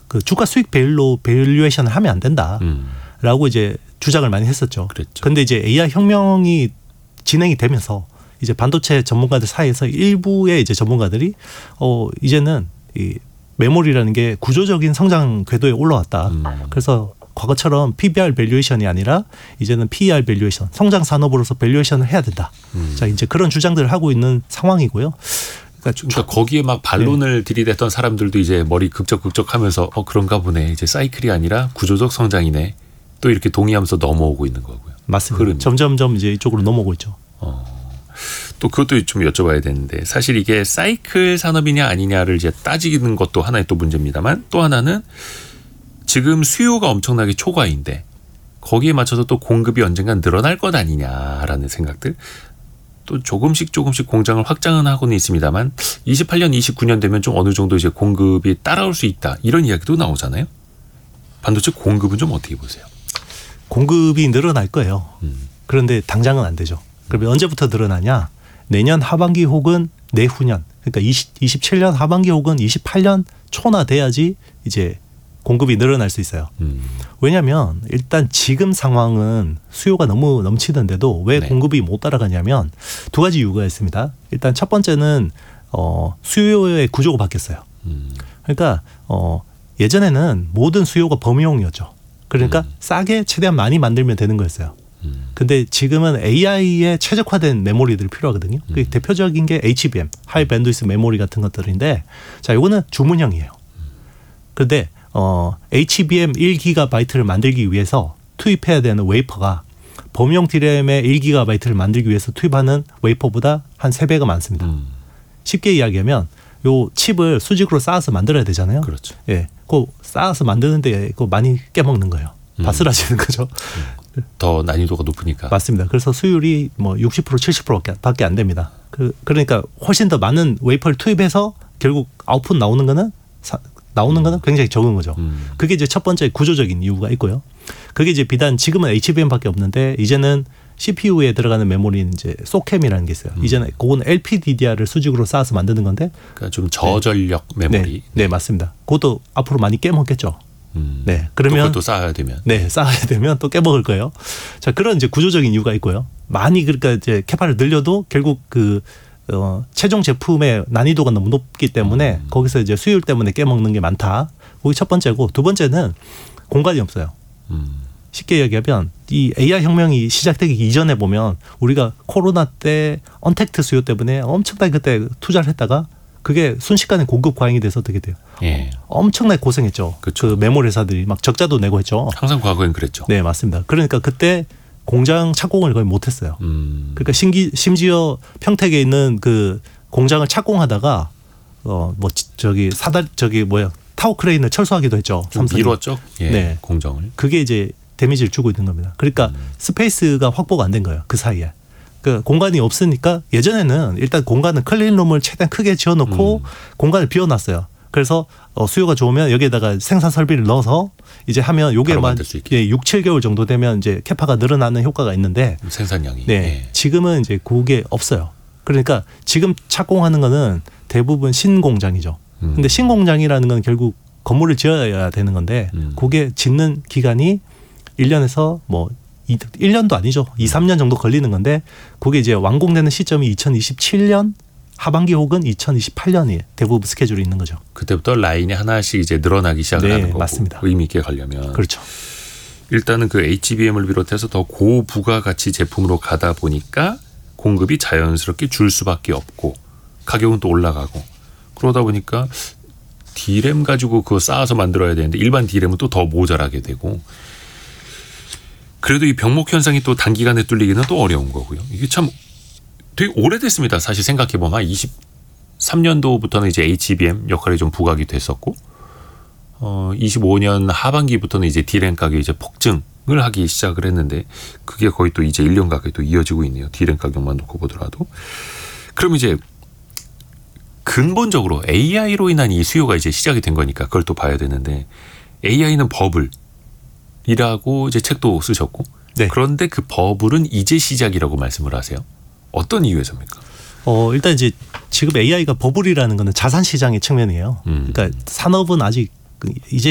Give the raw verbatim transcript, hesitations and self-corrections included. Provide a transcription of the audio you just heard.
그 주가 수익 배율로 밸류에이션을 하면 안 된다라고 음. 이제 주장을 많이 했었죠. 그런데 이제 에이아이 혁명이 진행이 되면서 이제 반도체 전문가들 사이에서 일부의 이제 전문가들이 어 이제는 이 메모리라는 게 구조적인 성장 궤도에 올라왔다. 음. 그래서 과거처럼 피비알 밸류에이션이 아니라 이제는 피이알 밸류에이션, 성장 산업으로서 밸류에이션을 해야 된다. 음. 자, 이제 그런 주장들을 하고 있는 상황이고요. 그러니까, 그러니까 거기에 막 반론을 네. 들이댔던 사람들도 이제 머리 극적극적하면서 어 그런가 보네. 이제 사이클이 아니라 구조적 성장이네. 또 이렇게 동의하면서 넘어오고 있는 거고요. 맞습니다. 흐름이. 점점점 이제 이쪽으로 넘어오고 있죠. 어. 또 그것도 좀 여쭤봐야 되는데 사실 이게 사이클 산업이냐 아니냐를 이제 따지는 것도 하나의 또 문제입니다만 또 하나는 지금 수요가 엄청나게 초과인데 거기에 맞춰서 또 공급이 언젠간 늘어날 것 아니냐라는 생각들. 또 조금씩 조금씩 공장을 확장은 하고는 있습니다만 이십팔 년, 이십구 년 되면 좀 어느 정도 이제 공급이 따라올 수 있다. 이런 이야기도 나오잖아요. 반도체 공급은 좀 어떻게 보세요? 공급이 늘어날 거예요. 음. 그런데 당장은 안 되죠. 그러면 음. 언제부터 늘어나냐? 내년 하반기 혹은 내후년. 그러니까 이십칠 년 하반기 혹은 이십팔 년 초나 돼야지 이제 공급이 늘어날 수 있어요. 음. 왜냐하면 일단 지금 상황은 수요가 너무 넘치는데도 왜 네. 공급이 못 따라가냐면 두 가지 이유가 있습니다. 일단 첫 번째는 어, 수요의 구조가 바뀌었어요. 음. 그러니까 어, 예전에는 모든 수요가 범위용이었죠. 그러니까 음. 싸게 최대한 많이 만들면 되는 거였어요. 음. 근데 지금은 에이아이에 최적화된 메모리들이 필요하거든요. 음. 그 대표적인 게 에이치비엠, 하이 밴드위스 메모리 같은 것들인데 자, 이거는 주문형이에요. 그런데 어, 에이치비엠 일 기가바이트를 만들기 위해서 투입해야 되는 웨이퍼가 범용 디램의 일 기가바이트를 만들기 위해서 투입하는 웨이퍼보다 한 세 배가 많습니다. 음. 쉽게 이야기하면 요 칩을 수직으로 쌓아서 만들어야 되잖아요. 그렇죠. 예, 그 쌓아서 만드는데 그 많이 깨먹는 거예요. 음. 다 쓰러지는 거죠. 음. 더 난이도가 높으니까. 맞습니다. 그래서 수율이 뭐 육십 퍼센트, 칠십 퍼센트밖에 안 됩니다. 그 그러니까 훨씬 더 많은 웨이퍼를 투입해서 결국 아웃풋 나오는 거는 사, 나오는 거는 굉장히 적은 거죠. 음. 그게 이제 첫 번째 구조적인 이유가 있고요. 그게 이제 비단 지금은 에이치비엠밖에 없는데 이제는 씨피유에 들어가는 메모리는 이제 소캠이라는 게 있어요. 음. 이제는 그건 엘피디디알을 수직으로 쌓아서 만드는 건데. 그러니까 좀 저전력 네. 메모리. 네. 네, 맞습니다. 그것도 앞으로 많이 깨먹겠죠. 음. 네, 그러면 또 그것도 쌓아야 되면. 네, 쌓아야 되면 또 깨먹을 거예요. 자, 그런 이제 구조적인 이유가 있고요. 많이 그러니까 이제 캐파를 늘려도 결국 그 어, 최종 제품의 난이도가 너무 높기 때문에 음. 거기서 이제 수율 때문에 깨먹는 게 많다. 그게 첫 번째고 두 번째는 공간이 없어요. 음. 쉽게 이야기하면 이 에이아이 혁명이 시작되기 이전에 보면 우리가 코로나 때 언택트 수요 때문에 엄청나게 그때 투자를 했다가 그게 순식간에 공급 과잉이 돼서 어떻게 돼요? 예. 엄청나게 고생했죠. 그쵸. 그 메모리 회사들이 막 적자도 내고 했죠. 항상 과거엔 그랬죠. 네, 맞습니다. 그러니까 그때 공장 착공을 거의 못했어요. 음. 그러니까 심기, 심지어 평택에 있는 그 공장을 착공하다가 어 뭐 저기 사다 저기 뭐야 타워 크레인을 철수하기도 했죠. 좀 미뤘죠. 예, 네, 공정을. 그게 이제 데미지를 주고 있는 겁니다. 그러니까 음. 스페이스가 확보가 안 된 거예요. 그 사이에. 그 공간이 없으니까 예전에는 일단 공간은 클린룸을 최대한 크게 지어놓고 음. 공간을 비워놨어요. 그래서 어, 수요가 좋으면 여기에다가 생산 설비를 넣어서 이제 하면 요게만 예, 육, 칠 개월 정도 되면 이제 캐파가 늘어나는 효과가 있는데 생산량이. 네, 예. 지금은 이제 그게 없어요. 그러니까 지금 착공하는 거는 대부분 신공장이죠. 음. 근데 신공장이라는 건 결국 건물을 지어야 되는 건데 음. 그게 짓는 기간이 일 년에서 뭐 일 년도 아니죠. 이, 삼 년 정도 걸리는 건데 그게 이제 완공되는 시점이 이천이십칠 년 하반기 혹은 이천이십팔 년이 대부분 스케줄이 있는 거죠. 그때부터 라인이 하나씩 이제 늘어나기 시작을 네, 하는 거고. 맞습니다. 의미 있게 가려면. 그렇죠. 일단은 그 에이치비엠을 비롯해서 더 고부가가치 제품으로 가다 보니까 공급이 자연스럽게 줄 수밖에 없고 가격은 또 올라가고 그러다 보니까 디램 가지고 그거 쌓아서 만들어야 되는데 일반 디램은 또 더 모자라게 되고 그래도 이 병목 현상이 또 단기간에 뚫리기는 또 어려운 거고요. 이게 참 되게 오래됐습니다. 사실 생각해보면 한 이십삼 년도부터는 이제 에이치비엠 역할이 좀 부각이 됐었고 어, 이십오 년 하반기부터는 이제 디램 가격이 이제 폭증을 하기 시작을 했는데 그게 거의 또 이제 일 년 가까이 또 이어지고 있네요. 디램 가격만 놓고 보더라도. 그럼 이제 근본적으로 에이아이로 인한 이 수요가 이제 시작이 된 거니까 그걸 또 봐야 되는데 에이아이는 버블이라고 이제 책도 쓰셨고 네. 그런데 그 버블은 이제 시작이라고 말씀을 하세요. 어떤 이유에서입니까? 어, 일단 이제 지금 에이아이가 버블이라는 거는 자산 시장의 측면이에요. 음. 그러니까 산업은 아직 이제